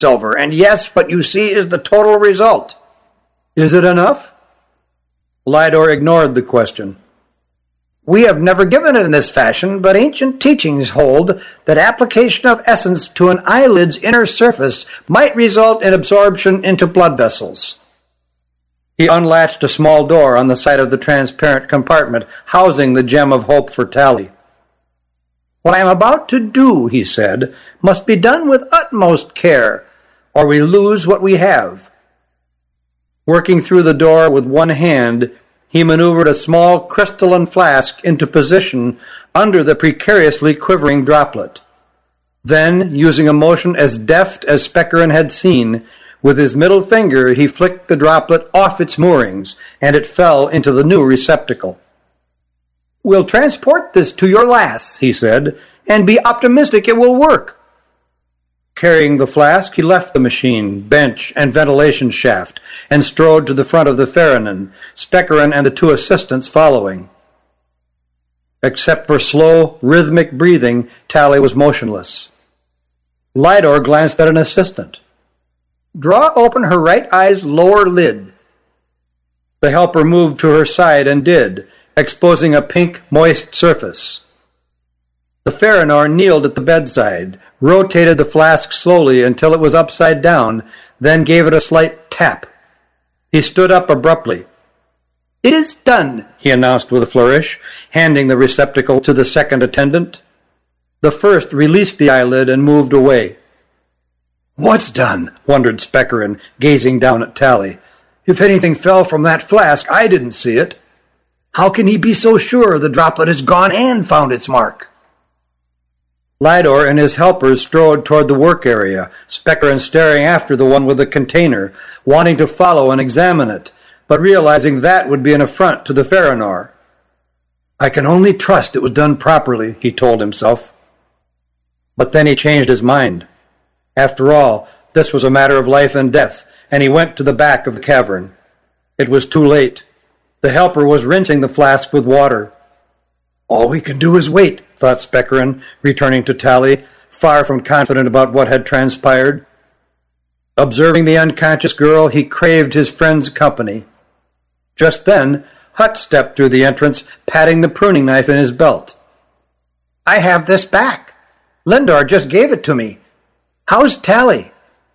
silver, and yes, what you see is the total result. Is it enough? Lydor ignored the question. We have never given it in this fashion, but ancient teachings hold that application of essence to an eyelid's inner surface might result in absorption into blood vessels. He unlatched a small door on the side of the transparent compartment housing the gem of hope for Tally. What I am about to do, he said, must be done with utmost care, or we lose what we have. Working through the door with one hand, he maneuvered a small crystalline flask into position under the precariously quivering droplet. Then, using a motion as deft as Speckerin had seen, with his middle finger he flicked the droplet off its moorings, and it fell into the new receptacle. We'll transport this to your lass, he said, and be optimistic it will work. Carrying the flask, he left the machine, bench, and ventilation shaft, and strode to the front of the Ferronin, Speckerin and the two assistants following. Except for slow, rhythmic breathing, Tally was motionless. Lydor glanced at an assistant. Draw open her right eye's lower lid. The helper moved to her side and did, exposing a pink, moist surface. The Ferrinor kneeled at the bedside, rotated the flask slowly until it was upside down, then gave it a slight tap. He stood up abruptly. It is done, he announced with a flourish, handing the receptacle to the second attendant. The first released the eyelid and moved away. What's done? Wondered Speckerin, gazing down at Tally. If anything fell from that flask, I didn't see it. How can he be so sure the droplet has gone and found its mark? Lydor and his helpers strode toward the work area, Speckerin staring after the one with the container, wanting to follow and examine it, but realizing that would be an affront to the Ferrinor. I can only trust it was done properly, he told himself. But then he changed his mind. After all, this was a matter of life and death, and he went to the back of the cavern. It was too late. The helper was rinsing the flask with water. All we can do is wait, thought Speckerin, returning to Tally, far from confident about what had transpired. Observing the unconscious girl, he craved his friend's company. Just then, Hutt stepped through the entrance, patting the pruning knife in his belt. I have this back. Lindor just gave it to me. How's Tally?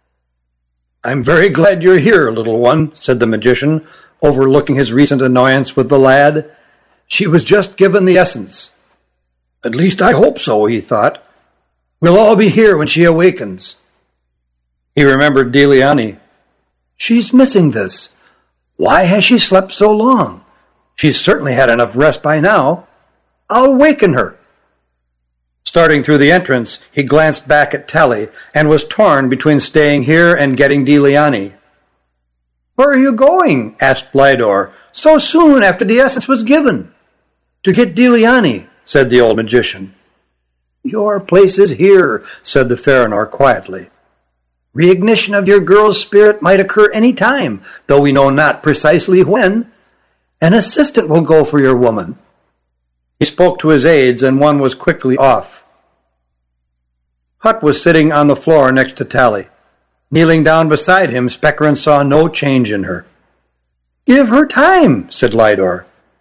I'm very glad you're here, little one, said the magician, overlooking his recent annoyance with the lad. She was just given the essence. At least I hope so, he thought. We'll all be here when she awakens. He remembered Deliani. She's missing this. Why has she slept so long? She's certainly had enough rest by now. I'll waken her. Starting through the entrance, he glanced back at Tally and was torn between staying here and getting Deliani. Where are you going? Asked Lydor, so soon after the essence was given. To get Deliani, said the old magician. Your place is here, said the Ferrinor quietly. Reignition of your girl's spirit might occur any time, though we know not precisely when. An assistant will go for your woman. He spoke to his aides, and one was quickly off. Hutt was sitting on the floor next to Tally. Kneeling down beside him, Speckerin saw no change in her. Give her time, said Lydor.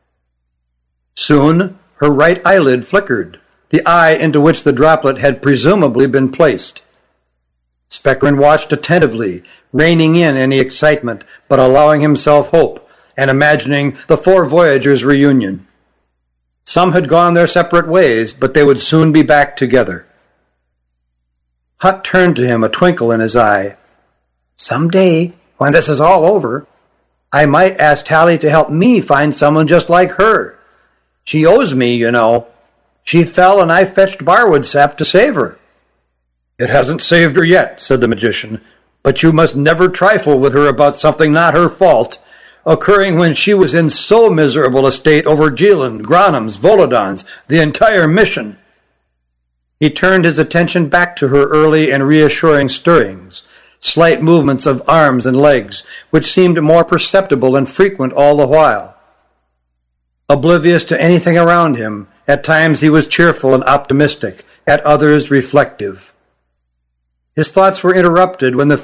Soon, her right eyelid flickered, the eye into which the droplet had presumably been placed. Speckerin watched attentively, reining in any excitement, but allowing himself hope, and imagining the four voyagers' reunion. Some had gone their separate ways, but they would soon be back together. Hutt turned to him, a twinkle in his eye. Some day, when this is all over, I might ask Tally to help me find someone just like her. She owes me, you know. She fell and I fetched barwood sap to save her. It hasn't saved her yet, said the magician, but you must never trifle with her about something not her fault, occurring when she was in so miserable a state over Geland, Gronums, Volodons, the entire mission. He turned his attention back to her early and reassuring stirrings, slight movements of arms and legs, which seemed more perceptible and frequent all the while. Oblivious to anything around him, at times he was cheerful and optimistic, at others reflective. His thoughts were interrupted when the